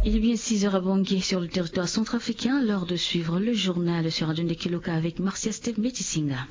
Il est bien 6 heures à Bangui sur le territoire centrafricain, l'heure de suivre le journal sur Radio Ndekeloka avec Marcia Steve Metisinga.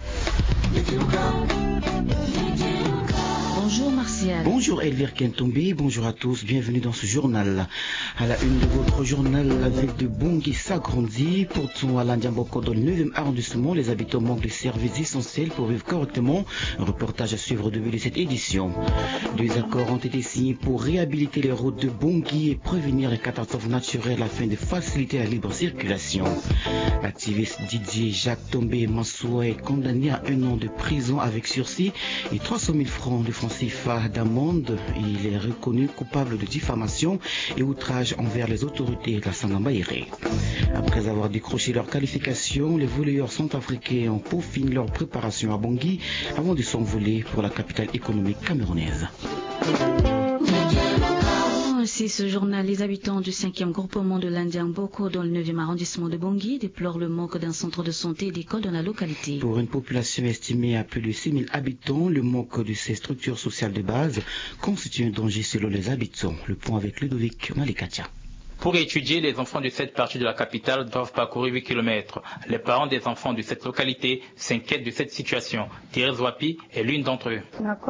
Bonjour Martial. Bonjour Elvire Kentombe, bonjour à tous, bienvenue dans ce journal. À la une de votre journal, la ville de Bangui s'agrandit. Pourtant, à l'Andiamboko, dans le 9e arrondissement, les habitants manquent de services essentiels pour vivre correctement. Un reportage à suivre au début de cette édition. 2 accords ont été signés pour réhabiliter les routes de Bangui et prévenir les catastrophes naturelles afin de faciliter la libre circulation. L'activiste Didier Jacques Tombé Massoua est condamné à 1 an de prison avec sursis et 300 000 francs de francs CFA d'amende. Il est reconnu coupable de diffamation et outrage envers les autorités de la Sangambaïré. Après avoir décroché leur qualification, les volleyeurs centrafricains ont peaufiné leur préparation à Bangui avant de s'envoler pour la capitale économique camerounaise. Ainsi, ce journal, les habitants du 5e groupement de l'Andiamboko dans le 9e arrondissement de Bangui déplorent le manque d'un centre de santé et d'école dans la localité. Pour une population estimée à plus de 6 000 habitants, le manque de ces structures sociales de base constitue un danger selon les habitants. Le point avec Ludovic Malekatia. Pour étudier, les enfants de cette partie de la capitale doivent parcourir 8 km. Les parents des enfants de cette localité s'inquiètent de cette situation. Thérèse Wapi est l'une d'entre eux.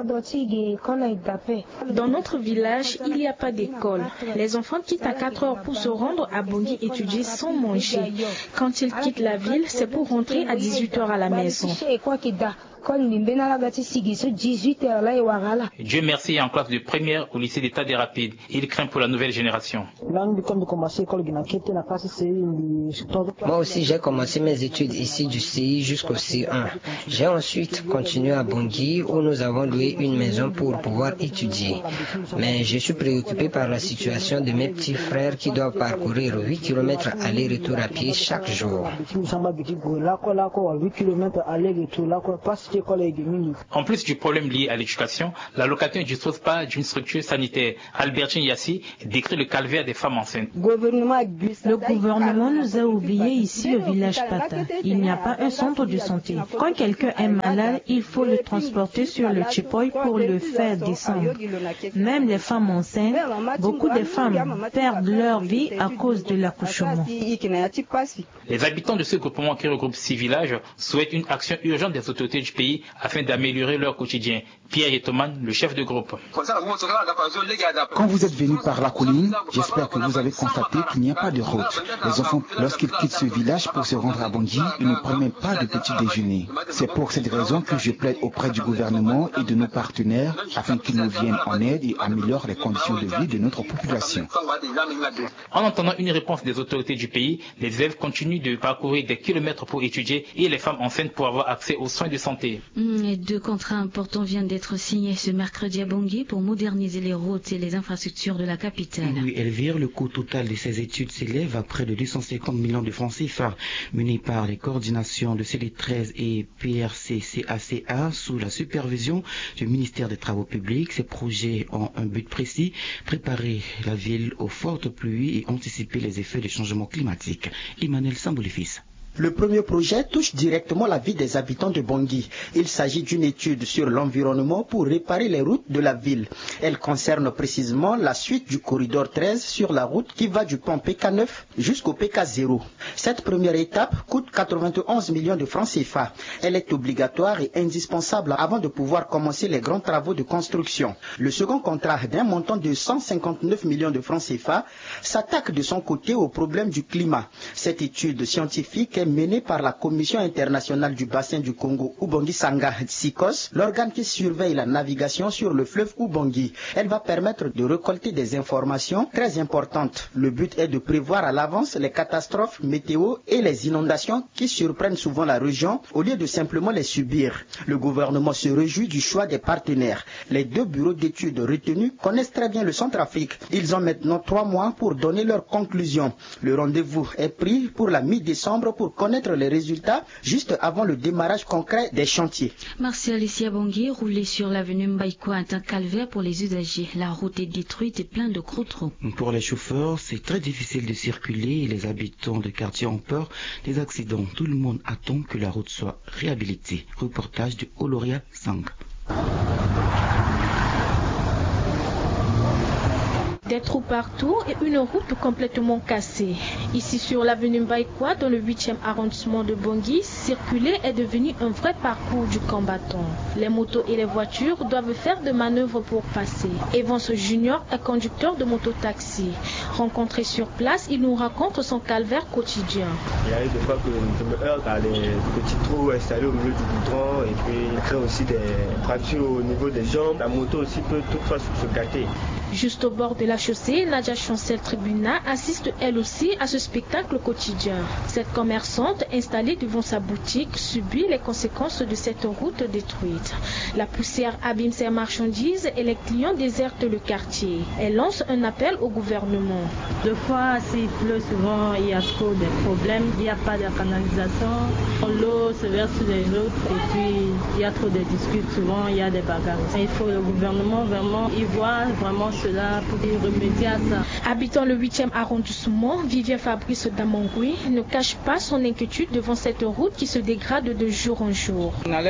Dans notre village, il n'y a pas d'école. Les enfants quittent à 4 heures pour se rendre à Bangui étudier sans manger. Quand ils quittent la ville, c'est pour rentrer à 18 heures à la maison. Dieu merci, en classe de première au lycée d'état des Rapides. Il craint pour la nouvelle génération. Moi aussi, j'ai commencé mes études ici du CI jusqu'au C1. J'ai ensuite continué à Bangui où nous avons loué une maison pour pouvoir étudier. Mais je suis préoccupé par la situation de mes petits frères qui doivent parcourir 8 km aller-retour à pied chaque jour. En plus du problème lié à l'éducation, la localité ne dispose pas d'une structure sanitaire. Albertine Yassi décrit le calvaire des femmes enceintes. Le gouvernement nous a oubliés ici au village Pata. Il n'y a pas un centre de santé. Quand quelqu'un est malade, il faut le transporter sur le Chipoy pour le faire descendre. Même les femmes enceintes, beaucoup de femmes perdent leur vie à cause de l'accouchement. Les habitants de ce groupement qui regroupe 6 villages souhaitent une action urgente des autorités du pays afin d'améliorer leur quotidien. Pierre Yetoman, le chef de groupe. Quand vous êtes venu par la colline, j'espère que vous avez constaté qu'il n'y a pas de route. Les enfants, lorsqu'ils quittent ce village pour se rendre à Bangui, ils ne prennent même pas de petit déjeuner. C'est pour cette raison que je plaide auprès du gouvernement et de nos partenaires afin qu'ils nous viennent en aide et améliorent les conditions de vie de notre population. En entendant une réponse des autorités du pays, les élèves continuent de parcourir des kilomètres pour étudier et les femmes enceintes pour avoir accès aux soins de santé. Et 2 contrats importants viennent d'être signés ce mercredi à Bangui pour moderniser les routes et les infrastructures de la capitale. Oui, Elvire, le coût total de ces études s'élève à près de 250 millions de francs CFA, menés par les coordinations de CD13 et PRC-CACA sous la supervision du ministère des Travaux publics. Ces projets ont un but précis, préparer la ville aux fortes pluies et anticiper les effets des changements climatiques. Emmanuel Samboulifis. Le premier projet touche directement la vie des habitants de Bangui. Il s'agit d'une étude sur l'environnement pour réparer les routes de la ville. Elle concerne précisément la suite du corridor 13 sur la route qui va du pont PK9 jusqu'au PK0. Cette première étape coûte 91 millions de francs CFA. Elle est obligatoire et indispensable avant de pouvoir commencer les grands travaux de construction. Le second contrat d'un montant de 159 millions de francs CFA s'attaque de son côté au problème du climat. Cette étude scientifique est menée par la Commission internationale du bassin du Congo Ubangi-Sanga SICOS, l'organe qui surveille la navigation sur le fleuve Ubangi. Elle va permettre de récolter des informations très importantes. Le but est de prévoir à l'avance les catastrophes météo et les inondations qui surprennent souvent la région au lieu de simplement les subir. Le gouvernement se réjouit du choix des partenaires. Les 2 bureaux d'études retenus connaissent très bien le Centrafrique. Ils ont maintenant 3 mois pour donner leurs conclusions. Le rendez-vous est pris pour la mi-décembre pour connaître les résultats juste avant le démarrage concret des chantiers. Martial ici à Bangui, roulé sur l'avenue Mbaïko est un calvaire pour les usagers. La route est détruite et pleine de croûtes. Pour les chauffeurs, c'est très difficile de circuler et les habitants de quartier ont peur des accidents. Tout le monde attend que la route soit réhabilitée. Reportage de Oloria Sang. Des trous partout et une route complètement cassée. Ici sur l'avenue Mbaïkwa, dans le 8e arrondissement de Bangui, circuler est devenu un vrai parcours du combattant. Les motos et les voitures doivent faire des manœuvres pour passer. Evans Junior est conducteur de mototaxi. Rencontré sur place, il nous raconte son calvaire quotidien. Il y a eu des fois que je me heurte à les petits trous installés au milieu du goudron et puis il crée aussi des fractures au niveau des jambes. La moto aussi peut toutefois se gâter. Juste au bord de la chaussée, Nadia Chancel Tribuna assiste elle aussi à ce spectacle quotidien. Cette commerçante installée devant sa boutique subit les conséquences de cette route détruite. La poussière abîme ses marchandises et les clients désertent le quartier. Elle lance un appel au gouvernement. Deux fois, s'il pleut souvent, il y a trop de problèmes. Il n'y a pas de canalisation. L'eau se verse sur les autres et puis il y a trop de disputes. Souvent, il y a des bagarres. Il faut le gouvernement vraiment y voir vraiment cela pour y remédier à ça. Habitant le 8e arrondissement, Vivien Fabrice Damongoui ne cache pas son inquiétude devant cette route qui se dégrade de jour en jour.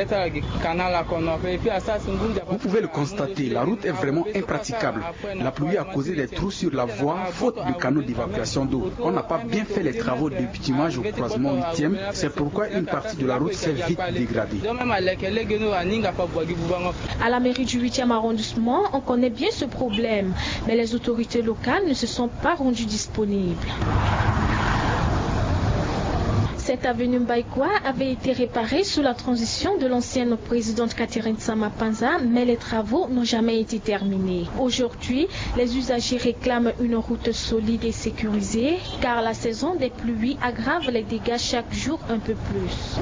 Vous pouvez le constater, la route est vraiment impraticable. La pluie a causé des trous sur la voie, faute de canaux d'évacuation d'eau. On n'a pas bien fait les travaux de bitumage au croisement 8e, c'est pourquoi une partie de la route s'est vite dégradée. À la mairie du 8e arrondissement, on connaît bien ce problème, mais les autorités locales ne se sont pas rendues disponibles. Cette avenue Mbaïkwa avait été réparée sous la transition de l'ancienne présidente Catherine Samapanza, mais les travaux n'ont jamais été terminés. Aujourd'hui, les usagers réclament une route solide et sécurisée, car la saison des pluies aggrave les dégâts chaque jour un peu plus.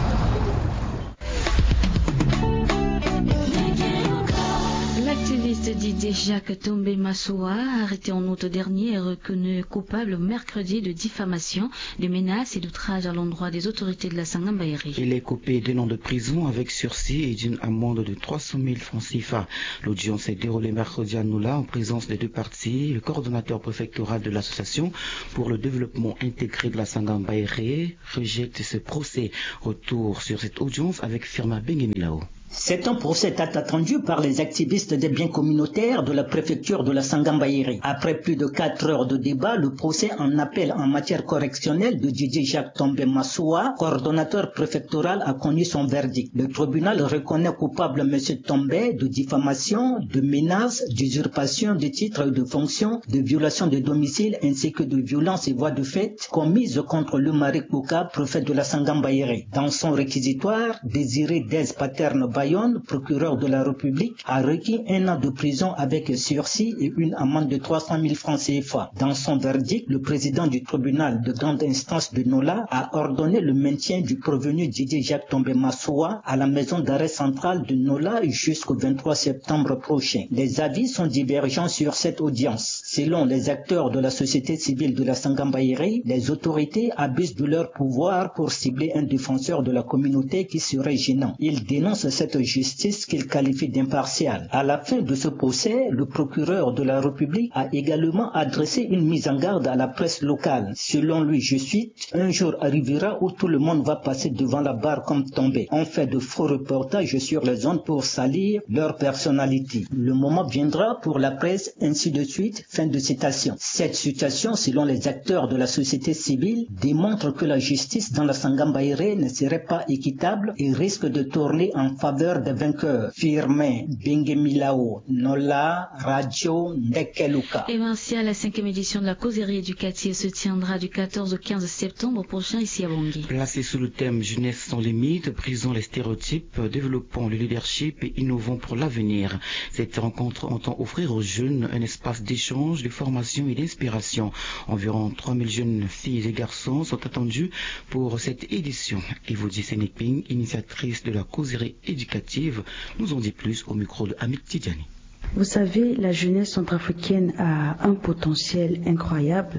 L'activiste Didier Jacques Tombé Massoua, arrêté en août dernier, est reconnu coupable mercredi de diffamation, de menaces et d'outrage à l'endroit des autorités de la Sangambaïri. Il est coupé d'1 an de prison avec sursis et d'une amende de 300 000 francs CFA. L'audience s'est déroulée mercredi à Nola en présence des deux parties. Le coordonnateur préfectoral de l'association pour le développement intégré de la Sangambaïri rejette ce procès. Retour sur cette audience avec Firma Bengemilao. C'est un procès attendu par les activistes des biens communautaires de la préfecture de la Sangambaïri. Après plus de 4 heures de débat, le procès en appel en matière correctionnelle de Didier Jacques Tombé Massoua, coordonnateur préfectoral, a connu son verdict. Le tribunal reconnaît coupable M. Tombé de diffamation, de menaces, d'usurpation de titres et de fonctions, de violation de domicile ainsi que de violences et voies de fait commises contre le Marik Bouka, prophète de la Sangambaïri. Dans son réquisitoire, Désiré Dez Paterne Bayonne, procureur de la République, a requis 1 an de prison avec sursis et une amende de 300 000 francs CFA. Dans son verdict, le président du tribunal de grande instance de Nola a ordonné le maintien du prévenu Didier Jacques Tombé Massoua à la maison d'arrêt centrale de Nola jusqu'au 23 septembre prochain. Les avis sont divergents sur cette audience. Selon les acteurs de la société civile de la Sangambaïri, les autorités abusent de leur pouvoir pour cibler un défenseur de la communauté qui serait gênant. Ils dénoncent cette justice qu'ils qualifient d'impartiale. À la fin de ce procès, le procureur de la République a également adressé une mise en garde à la presse locale. Selon lui, je cite, un jour arrivera où tout le monde va passer devant la barre comme Tombé. On fait de faux reportages sur les ondes pour salir leur personnalité. Le moment viendra pour la presse, ainsi de suite. Fin de citation. Cette situation, selon les acteurs de la société civile, démontre que la justice dans la Sangambaïri ne serait pas équitable et risque de tourner en faveur des vainqueurs. Firmin Bengemilao, Nola, Radio, Ndekeluka. Et ainsi, la 5e édition de la causerie éducative se tiendra du 14 au 15 septembre prochain ici à Bangui. Placé sous le thème Jeunesse sans limite, brisant les stéréotypes, développant le leadership et innovant pour l'avenir. Cette rencontre entend offrir aux jeunes un espace d'échange, de formation et d'inspiration. Environ 3000 jeunes filles et garçons sont attendus pour cette édition. Evodie Seneping, initiatrice de la causerie éducative, nous en dit plus au micro de Amit Tidjani. Vous savez, la jeunesse centrafricaine a un potentiel incroyable.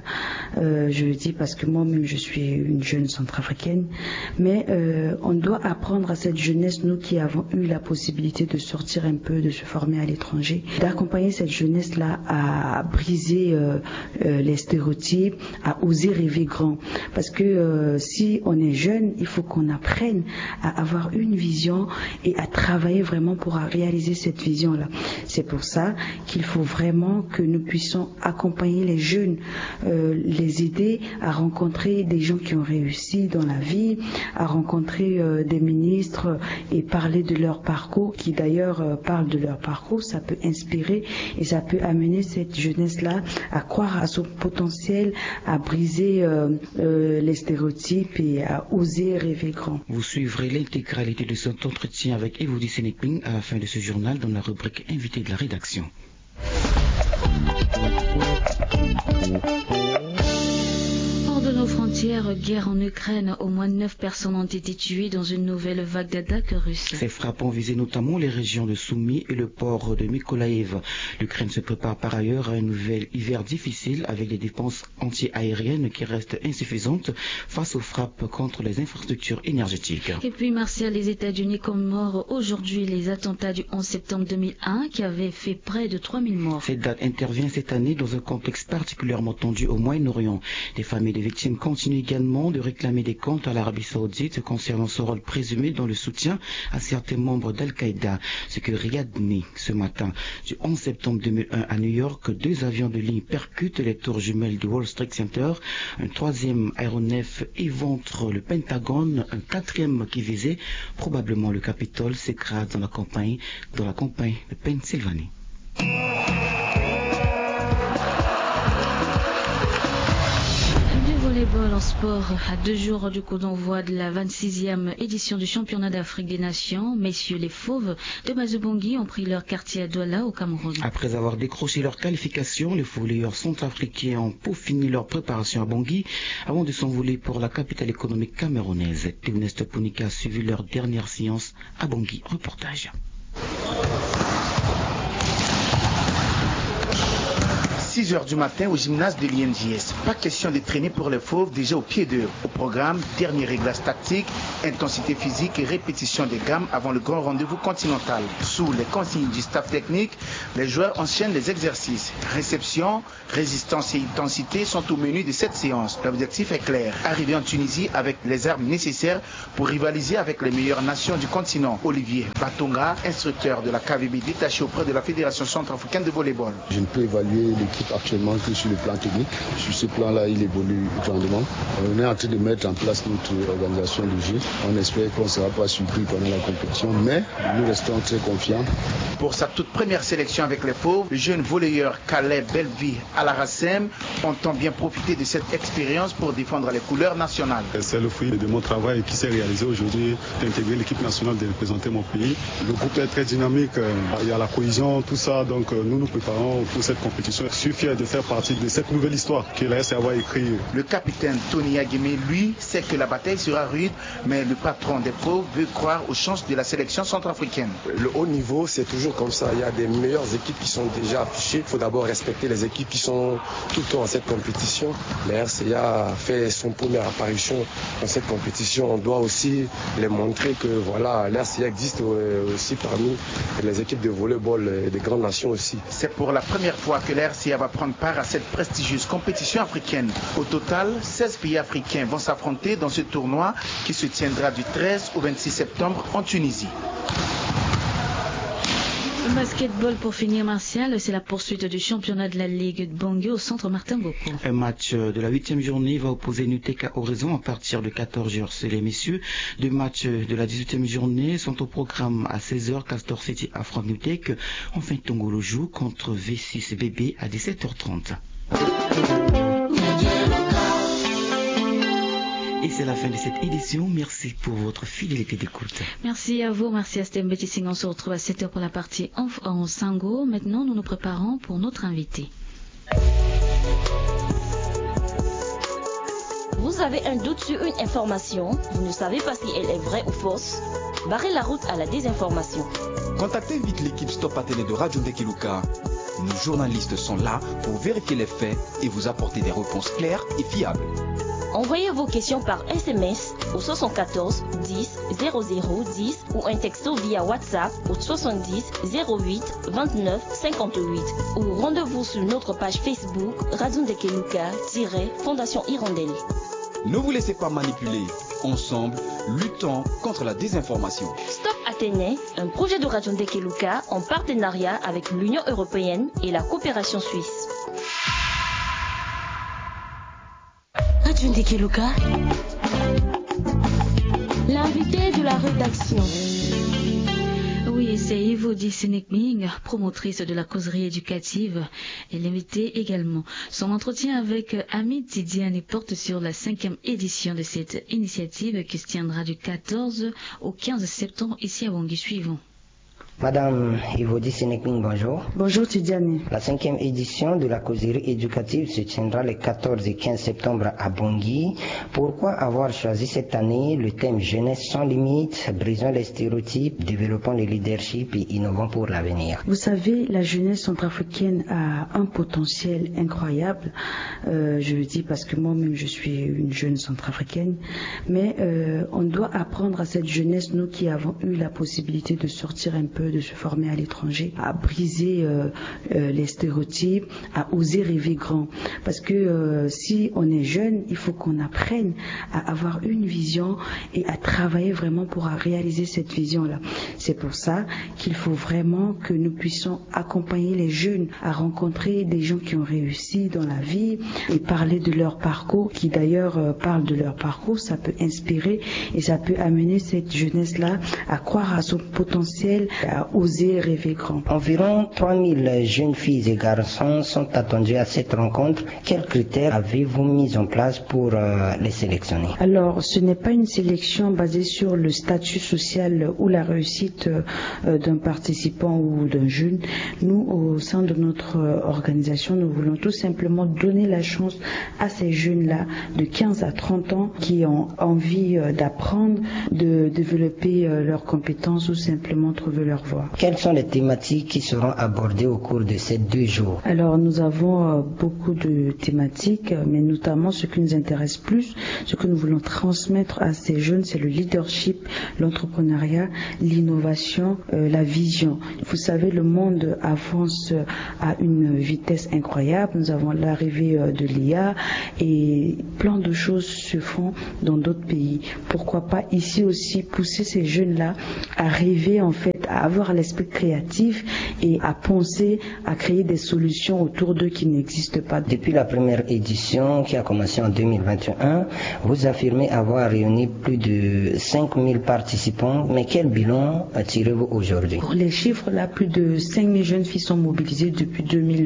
Je le dis parce que moi-même je suis une jeune centrafricaine. Mais on doit apprendre à cette jeunesse, nous qui avons eu la possibilité de sortir un peu, de se former à l'étranger, d'accompagner cette jeunesse-là à briser les stéréotypes, à oser rêver grand. Parce que si on est jeune, il faut qu'on apprenne à avoir une vision et à travailler vraiment pour réaliser cette vision-là. C'est pour ça qu'il faut vraiment que nous puissions accompagner les jeunes, les aider à rencontrer des gens qui ont réussi dans la vie, à rencontrer des ministres et parler de leur parcours, qui d'ailleurs parlent de leur parcours. Ça peut inspirer et ça peut amener cette jeunesse-là à croire à son potentiel, à briser les stéréotypes et à oser rêver grand. Vous suivrez l'intégralité de cet entretien avec Evoudi Sénéping à la fin de ce journal dans la rubrique invité de la rédaction. De nos frontières, guerre en Ukraine, au moins 9 personnes ont été tuées dans une nouvelle vague d'attaques russes. Ces frappes ont visé notamment les régions de Soumy et le port de Mykolaïv. L'Ukraine se prépare par ailleurs à un nouvel hiver difficile avec des dépenses anti-aériennes qui restent insuffisantes face aux frappes contre les infrastructures énergétiques. Et puis, Martial, les États-Unis commémorent aujourd'hui les attentats du 11 septembre 2001 qui avaient fait près de 3000 morts. Cette date intervient cette année dans un contexte particulièrement tendu au Moyen-Orient. Des familles de victimes continuent également de réclamer des comptes à l'Arabie Saoudite concernant son rôle présumé dans le soutien à certains membres d'Al-Qaïda. Ce que Riyad nie ce matin. Du 11 septembre 2001 à New York, 2 avions de ligne percutent les tours jumelles du World Trade Center. Un 3e aéronef éventre le Pentagone. Un 4e qui visait probablement le Capitole s'écrase dans la campagne de Pennsylvanie. Volleyball en sport, à 2 jours du coup d'envoi de la 26e édition du championnat d'Afrique des Nations, messieurs les Fauves de Mazubongi ont pris leur quartier à Douala au Cameroun. Après avoir décroché leur qualification, les volleyeurs centrafricains ont peaufiné leur préparation à Bangui avant de s'envoler pour la capitale économique camerounaise. Théoneste Punika a suivi leur dernière séance à Bangui. Reportage. 6 heures du matin au gymnase de l'INJS. Pas question de traîner pour les Fauves déjà au pied d'eux. Au programme, dernier réglage tactique, intensité physique et répétition des gammes avant le grand rendez-vous continental. Sous les consignes du staff technique, les joueurs enchaînent les exercices. Réception, résistance et intensité sont au menu de cette séance. L'objectif est clair, arriver en Tunisie avec les armes nécessaires pour rivaliser avec les meilleures nations du continent. Olivier Batonga, instructeur de la KVB détaché auprès de la Fédération centrafricaine de volleyball. Je ne peux évaluer l'équipe actuellement que sur le plan technique. Sur ce plan-là, il évolue grandement. On est en train de mettre en place notre organisation de jeu. On espère qu'on ne sera pas surpris pendant la compétition, mais nous restons très confiants. Pour sa toute première sélection avec les Fauves, le jeune volleyeur Calais Belleville Alarassem entend bien profiter de cette expérience pour défendre les couleurs nationales. C'est le fruit de mon travail qui s'est réalisé aujourd'hui, d'intégrer l'équipe nationale, de représenter mon pays. Le groupe est très dynamique, il y a la cohésion, tout ça, donc nous nous préparons pour cette compétition. Je suis fier de faire partie de cette nouvelle histoire que la RCA va écrire. Le capitaine Tony Aguemé, lui, sait que la bataille sera rude, mais le patron des Fauves veut croire aux chances de la sélection centrafricaine. Le haut niveau, c'est toujours comme ça. Il y a des meilleures équipes qui sont déjà affichées. Il faut d'abord respecter les équipes qui sont tout le temps dans cette compétition. La RCA a fait son première apparition dans cette compétition. On doit aussi les montrer que voilà, la RCA existe aussi parmi les équipes de volleyball des grandes nations aussi. C'est pour la première fois que la RCA va prendre part à cette prestigieuse compétition africaine. Au total, 16 pays africains vont s'affronter dans ce tournoi qui se tiendra du 13 au 26 septembre en Tunisie. Le basketball pour finir, Martial, c'est la poursuite du championnat de la Ligue de Bangui au centre Martin Boko. Un match de la 8e journée va opposer Nuteka Horizon à partir de 14h. C'est les messieurs. 2 matchs de la 18e journée sont au programme à 16h. Castor City affronte Nutek. Enfin, Tongolo joue contre V6 BB à 17h30. Et c'est la fin de cette édition. Merci pour votre fidélité d'écoute. Merci à vous. Merci à Stem Betissing. On se retrouve à 7h pour la partie en Sango. Maintenant, nous nous préparons pour notre invité. Vous avez un doute sur une information, vous ne savez pas si elle est vraie ou fausse? Barrez la route à la désinformation. Contactez vite l'équipe Stop à Télé de Radio Ndekeluka. Nos journalistes sont là pour vérifier les faits et vous apporter des réponses claires et fiables. Envoyez vos questions par SMS au 74 10 00 10 ou un texto via WhatsApp au 70 08 29 58 ou rendez-vous sur notre page Facebook Radio Ndekeluka-Fondation Hirondelle. Ne vous laissez pas manipuler. Ensemble, luttons contre la désinformation. Stop Athénée, un projet de Radio Ndekeluka en partenariat avec l'Union européenne et la coopération suisse. Radio Ndekeluka, l'invité de la rédaction. Oui, c'est Yvodi Senekming, promotrice de la causerie éducative, et l'invité également. Son entretien avec Amit Tidiane porte sur la 5e édition de cette initiative qui se tiendra du 14 au 15 septembre ici à Bangui. Suivant. Madame Yvodi Senekming, bonjour. Bonjour Tidiane. La 5e édition de la causerie éducative se tiendra les 14 et 15 septembre à Bangui. Pourquoi avoir choisi cette année le thème Jeunesse sans limite, brisons les stéréotypes, développons le leadership et innovons pour l'avenir? Vous savez, la jeunesse centrafricaine a un potentiel incroyable. Je le dis parce que moi-même je suis une jeune centrafricaine. Mais on doit apprendre à cette jeunesse, nous qui avons eu la possibilité de sortir un peu, de se former à l'étranger, à briser les stéréotypes, à oser rêver grand. Parce que si on est jeune, il faut qu'on apprenne à avoir une vision et à travailler vraiment pour réaliser cette vision-là. C'est pour ça qu'il faut vraiment que nous puissions accompagner les jeunes à rencontrer des gens qui ont réussi dans la vie et parler de leur parcours, qui d'ailleurs parlent de leur parcours. Ça peut inspirer et ça peut amener cette jeunesse-là à croire à son potentiel, à oser rêver grand. Environ 3000 jeunes filles et garçons sont attendus à cette rencontre. Quels critères avez-vous mis en place pour les sélectionner? Alors, ce n'est pas une sélection basée sur le statut social ou la réussite d'un participant ou d'un jeune. Nous, au sein de notre organisation, nous voulons tout simplement donner la chance à ces jeunes-là de 15 à 30 ans qui ont envie d'apprendre, de développer leurs compétences ou simplement trouver leur voie. Quelles sont les thématiques qui seront abordées au cours de ces 2 jours? Alors, nous avons beaucoup de thématiques, mais notamment ce qui nous intéresse plus, ce que nous voulons transmettre à ces jeunes, c'est le leadership, l'entrepreneuriat, l'innovation, la vision. Vous savez, le monde avance à une vitesse incroyable. Nous avons l'arrivée de l'IA et plein de choses se font dans d'autres pays. Pourquoi pas ici aussi pousser ces jeunes-là à rêver, en fait, à avoir l'esprit créatif et à penser, à créer des solutions autour d'eux qui n'existent pas. Depuis la première édition qui a commencé en 2021, vous affirmez avoir réuni plus de 5000 participants. Mais quel bilan tirez-vous aujourd'hui? Pour les chiffres là, plus de 5000 jeunes filles sont mobilisées depuis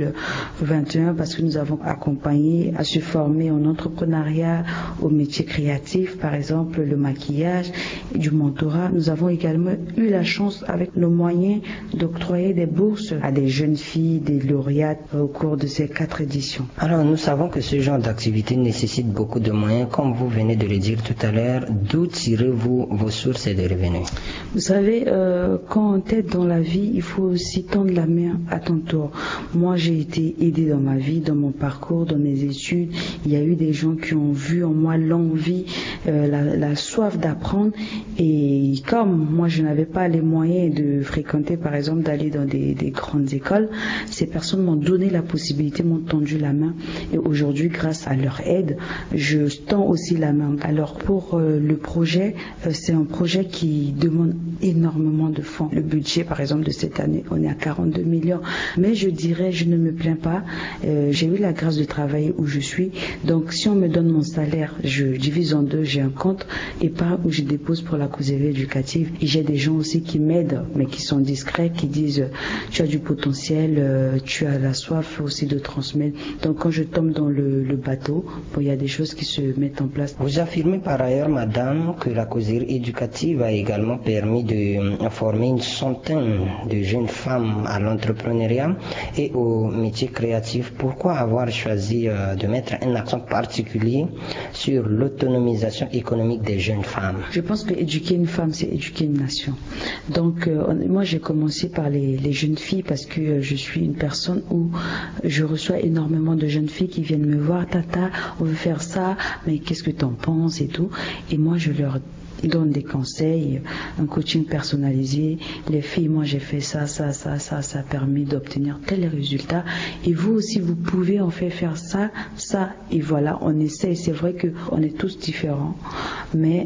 2021 parce que nous avons accompagné à se former en entrepreneuriat, au métier créatif, par exemple le maquillage, du mentorat. Nous avons également eu la chance avec nos moyens d'octroyer des bourses à des jeunes filles, des lauréates au cours de ces 4 éditions. Alors nous savons que ce genre d'activité nécessite beaucoup de moyens, comme vous venez de le dire tout à l'heure. D'où tirez-vous vos sources de revenus? Vous savez, quand on t'aide dans la vie, il faut aussi tendre la main à ton tour. Moi, j'ai été aidée dans ma vie, dans mon parcours, dans mes études. Il y a eu des gens qui ont vu en moi l'envie, la soif d'apprendre. Et comme moi, je n'avais pas les moyens de fréquenter, par exemple, d'aller dans des grandes écoles, ces personnes m'ont donné la possibilité, m'ont tendu la main. Et aujourd'hui, grâce à leur aide, je tends aussi la main. Alors pour le projet, c'est un projet qui demande énormément de fonds. Le budget, par exemple, de cette année, on est à 42 millions. Mais je dirais, je ne me plains pas. J'ai eu la grâce de travailler où je suis. Donc si on me donne mon salaire, je divise en 2. J'ai un compte épargne où je dépose pour la causerie éducative. Et j'ai des gens aussi qui m'aident, mais qui sont discrets, qui disent tu as du potentiel, tu as la soif aussi de transmettre. Donc quand je tombe dans le bateau, bon, il y a des choses qui se mettent en place. Vous affirmez par ailleurs, madame, que la causerie éducative a également permis de former une centaine de jeunes femmes à l'entrepreneuriat et au métier créatif. Pourquoi avoir choisi de mettre un accent particulier sur l'autonomisation économique des jeunes femmes? Je pense que éduquer une femme, c'est éduquer une nation. Donc moi j'ai commencé par les jeunes filles parce que je suis une personne où je reçois énormément de jeunes filles qui viennent me voir, tata, on veut faire ça, mais qu'est-ce que t'en penses et tout. Et moi je leur ils donnent des conseils, un coaching personnalisé. Les filles, moi j'ai fait ça a permis d'obtenir tel résultat. Et vous aussi, vous pouvez en fait faire ça, et voilà, on essaie. C'est vrai qu'on est tous différents, mais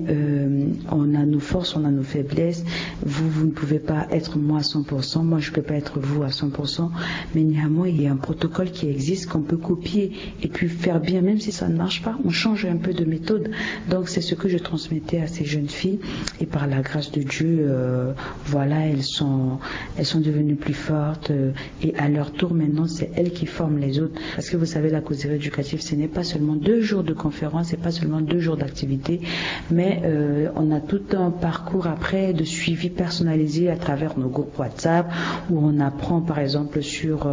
on a nos forces, on a nos faiblesses. Vous ne pouvez pas être moi à 100%, moi je ne peux pas être vous à 100%, mais néanmoins il y a un protocole qui existe qu'on peut copier et puis faire bien, même si ça ne marche pas, on change un peu de méthode. Donc c'est ce que je transmettais à ces jeunes filles, et par la grâce de Dieu, voilà, elles sont devenues plus fortes, et à leur tour maintenant c'est elles qui forment les autres. Parce que vous savez, la causerie éducative, ce n'est pas seulement 2 jours de conférence, c'est pas seulement 2 jours d'activité, mais on a tout un parcours après de suivi personnalisé à travers nos groupes WhatsApp, où on apprend par exemple sur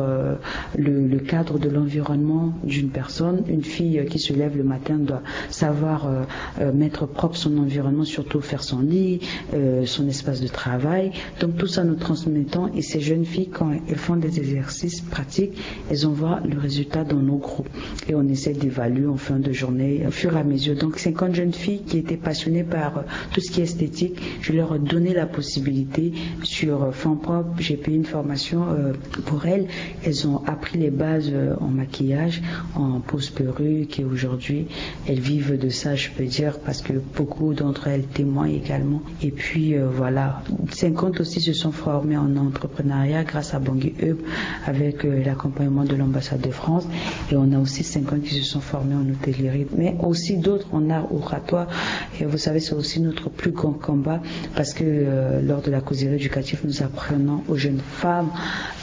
le cadre de l'environnement d'une personne. Une fille qui se lève le matin doit savoir mettre propre son environnement, surtout faire son lit, son espace de travail. Donc tout ça nous transmettons, et ces jeunes filles, quand elles font des exercices pratiques, elles envoient le résultat dans nos groupes et on essaie d'évaluer en fin de journée au fur et à mesure. Donc 50 jeunes filles qui étaient passionnées par tout ce qui est esthétique, je leur ai donné la possibilité sur fonds propres. J'ai payé une formation pour elles. Elles ont appris les bases en maquillage, en pose perruque, et aujourd'hui elles vivent de ça, je peux dire, parce que beaucoup d'entre elles témoignent également. Et puis voilà, 50 aussi se sont formés en entrepreneuriat grâce à Bangui Hub, avec l'accompagnement de l'ambassade de France, et on a aussi 50 qui se sont formés en hôtellerie, mais aussi d'autres en art oratoire. Et vous savez, c'est aussi notre plus grand combat, parce que lors de la causerie éducative, nous apprenons aux jeunes femmes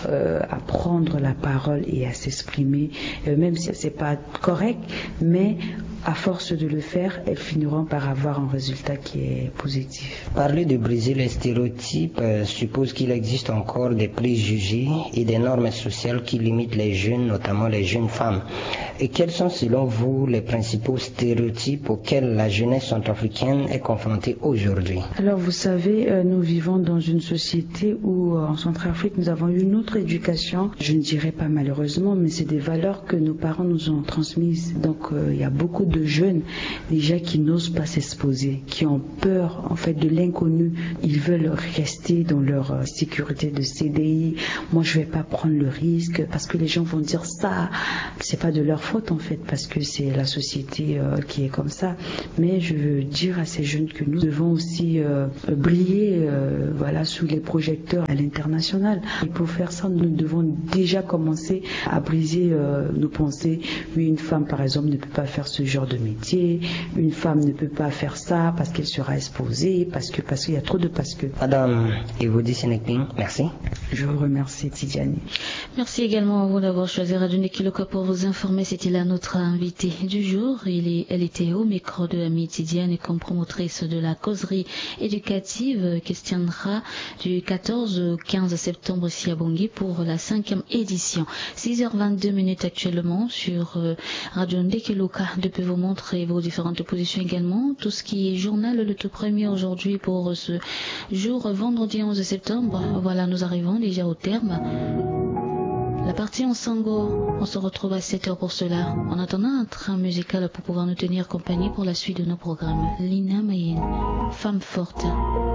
à prendre la parole et à s'exprimer, même si c'est pas correct, mais à force de le faire, elles finiront par avoir un résultat qui est positif. Parler de briser les stéréotypes suppose qu'il existe encore des préjugés et des normes sociales qui limitent les jeunes, notamment les jeunes femmes. Et quels sont selon vous les principaux stéréotypes auxquels la jeunesse centrafricaine est confrontée aujourd'hui? Alors vous savez, nous vivons dans une société où en Centrafrique nous avons eu une autre éducation, je ne dirais pas malheureusement, mais c'est des valeurs que nos parents nous ont transmises. Donc il y a beaucoup de jeunes déjà qui n'osent pas s'exposer, qui ont peur en fait de l'inconnu. Ils veulent rester dans leur sécurité de CDI. Moi je vais pas prendre le risque parce que les gens vont dire ça. C'est pas de leur faute en fait, parce que c'est la société qui est comme ça. Mais je veux dire à ces jeunes que nous devons aussi briller voilà, sous les projecteurs à l'international. Et pour faire ça, nous devons déjà commencer à briser nos pensées. Oui, une femme par exemple ne peut pas faire ce genre de métier, une femme ne peut pas faire ça parce qu'elle sera exposée, parce qu'il y a trop de parce que. Madame Evody Senekping, merci. Je vous remercie, Tidjani. Merci également à vous d'avoir choisi Radio Nekiloka pour vous informer. C'était là notre invitée du jour. Elle était au micro de Ami Tidjani comme promotrice de la causerie éducative qui se tiendra du 14 au 15 septembre ici à Bangui pour la 5e édition. 6h22 actuellement sur Radio Nekiloka. Depuis vous montrer vos différentes positions également. Tout ce qui est journal, le tout premier aujourd'hui pour ce jour, vendredi 11 septembre. Voilà, nous arrivons déjà au terme. La partie en sango, on se retrouve à 7h pour cela. En attendant un train musical pour pouvoir nous tenir compagnie pour la suite de nos programmes. Lina Mayenne, femme forte.